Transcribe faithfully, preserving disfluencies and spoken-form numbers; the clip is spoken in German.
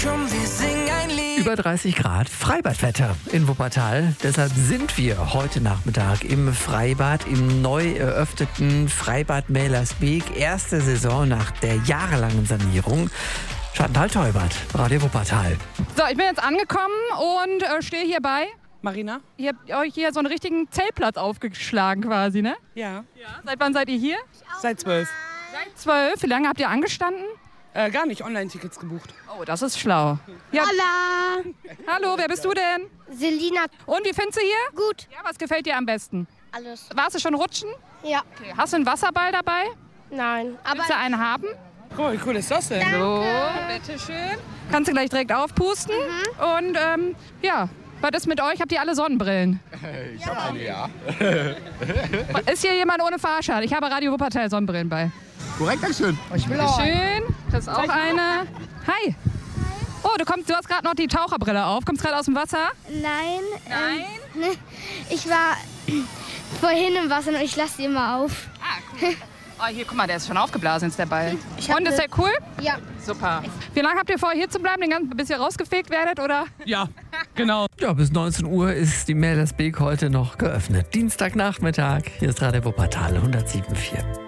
komm, wir singen ein Lied. Über dreißig Grad Freibadwetter in Wuppertal. Deshalb sind wir heute Nachmittag im Freibad, im neu eröffneten Freibad Mählersbeek. Erste Saison nach der jahrelangen Sanierung. Chantal Teubert, Radio Wuppertal. So, ich bin jetzt angekommen und äh, stehe hier bei Marina? Ihr habt euch hier so einen richtigen Zeltplatz aufgeschlagen quasi, ne? Ja. Ja. Seit wann seid ihr hier? Seit zwölf. Seit zwölf. Wie lange habt ihr angestanden? Äh, gar nicht, Online-Tickets gebucht. Oh, das ist schlau. Ja. Hola! Hallo, wer bist du denn? Selina. Und wie findest du hier? Gut. Ja, was gefällt dir am besten? Alles. Warst du schon rutschen? Ja. Okay. Hast du einen Wasserball dabei? Nein. Aber Willst du einen haben? Guck mal, wie cool ist das denn? So, bitteschön. Kannst du gleich direkt aufpusten. Und ähm, ja, was ist mit euch? Habt ihr alle Sonnenbrillen? Ich habe eine, ja. Ist hier jemand ohne Fahrschein? Ich habe Radio Wuppertal Sonnenbrillen bei. Korrekt, Dankeschön. Schön. Das ist auch eine. Hi. Oh, du kommst, du hast gerade noch die Taucherbrille auf. Kommst gerade aus dem Wasser? nein. Nein. Ähm, ne, ich war vorhin im Wasser und ich lasse die immer auf. Ah, cool. Oh, hier, guck mal, der ist schon aufgeblasen, ist der Ball. Ich hab Und ist ne- der cool? Ja. Super. Wie lange habt ihr vor, hier zu bleiben, den ganzen, bis ihr rausgefegt werdet, oder? Ja, genau. Ja, bis neunzehn Uhr ist die Mählersbeek heute noch geöffnet. Dienstagnachmittag. Hier ist Radio Wuppertal hundertsieben Komma vier.